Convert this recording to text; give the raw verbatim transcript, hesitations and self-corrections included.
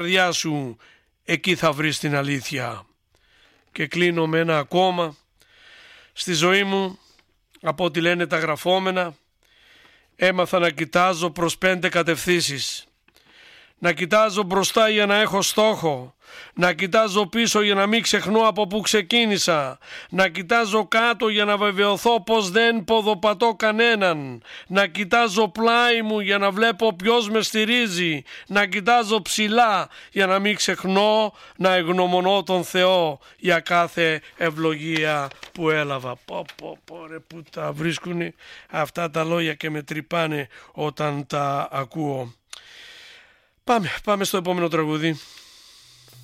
καρδιά σου, εκεί θα βρεις την αλήθεια. Και κλείνω με ένα ακόμα. Στη ζωή μου, από ό,τι λένε τα γραφόμενα, έμαθα να κοιτάζω προς πέντε κατευθύνσεις. Να κοιτάζω μπροστά για να έχω στόχο. Να κοιτάζω πίσω για να μην ξεχνώ από που ξεκίνησα. Να κοιτάζω κάτω για να βεβαιωθώ πως δεν ποδοπατώ κανέναν. Να κοιτάζω πλάι μου για να βλέπω ποιος με στηρίζει. Να κοιτάζω ψηλά για να μην ξεχνώ να ευγνωμονώ τον Θεό για κάθε ευλογία που έλαβα. Πω πω πω ρε, που τα βρίσκουνε αυτά τα λόγια και με τρυπάνε όταν τα ακούω. Πάμε, πάμε στο επόμενο τραγούδι.